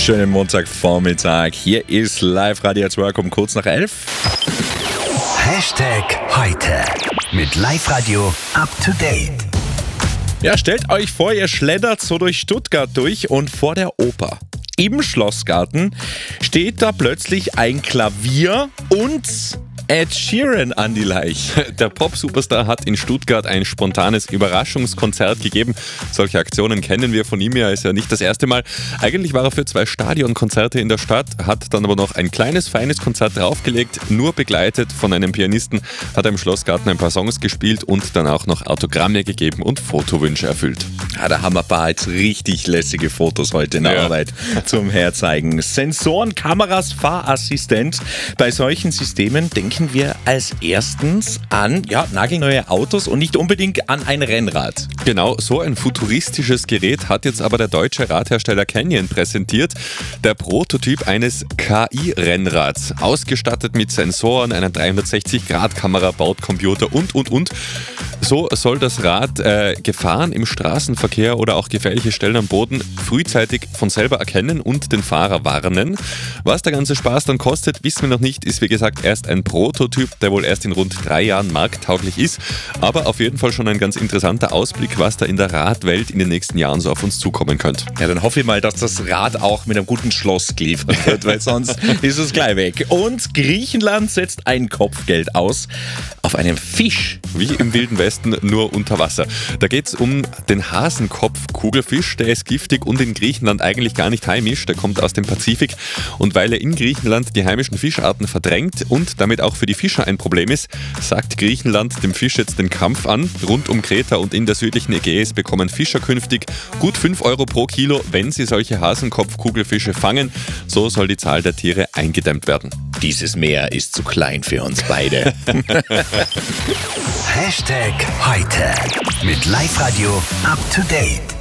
Schönen Montagvormittag. Hier ist Live-Radio at Work um kurz nach 11. Heute mit Live-Radio up to date. Ja, stellt euch vor, ihr schleddert so durch Stuttgart durch und vor der Oper im Schlossgarten steht da plötzlich ein Klavier und Ed Sheeran an die Leich. Der Pop-Superstar hat in Stuttgart ein spontanes Überraschungskonzert gegeben. Solche Aktionen kennen wir von ihm ja, ist ja nicht das erste Mal. Eigentlich war er für 2 Stadionkonzerte in der Stadt, hat dann aber noch ein kleines, feines Konzert draufgelegt, nur begleitet von einem Pianisten, hat er im Schlossgarten ein paar Songs gespielt und dann auch noch Autogramme gegeben und Fotowünsche erfüllt. Ja, da haben wir ein paar jetzt richtig lässige Fotos heute in der Arbeit zum Herzeigen. Sensoren, Kameras, Fahrassistent. Bei solchen Systemen denken wir als erstens an nagelneue Autos und nicht unbedingt an ein Rennrad. Genau, so ein futuristisches Gerät hat jetzt aber der deutsche Radhersteller Canyon präsentiert. Der Prototyp eines KI-Rennrads, ausgestattet mit Sensoren, einer 360-Grad-Kamera, Bordcomputer und. So soll das Rad Gefahren im Straßenverkehr oder auch gefährliche Stellen am Boden frühzeitig von selber erkennen und den Fahrer warnen. Was der ganze Spaß dann kostet, wissen wir noch nicht, ist wie gesagt erst ein Prototyp, der wohl erst in rund 3 Jahren markttauglich ist, aber auf jeden Fall schon ein ganz interessanter Ausblick, was da in der Radwelt in den nächsten Jahren so auf uns zukommen könnte. Ja, dann hoffe ich mal, dass das Rad auch mit einem guten Schloss geliefert wird, weil sonst ist es gleich weg. Und Griechenland setzt ein Kopfgeld aus auf einen Fisch. Wie im Wilden Westen, nur unter Wasser. Da geht es um den Hasenkopf-Kugelfisch, der ist giftig und in Griechenland eigentlich gar nicht heimisch, der kommt aus dem Pazifik und weil er in Griechenland die heimischen Fischarten verdrängt und damit auch für die Fischer ein Problem ist, sagt Griechenland dem Fisch jetzt den Kampf an. Rund um Kreta und in der südlichen Ägäis bekommen Fischer künftig gut 5 Euro pro Kilo, wenn sie solche Hasenkopf-Kugelfische fangen. So soll die Zahl der Tiere eingedämmt werden. Dieses Meer ist zu klein für uns beide. Heute mit Live-Radio up to date.